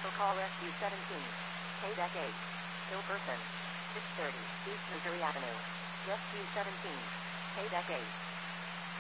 Special call Rescue 17. Payback 8. Still person. 630 East Missouri Avenue. Rescue 17. Payback 8.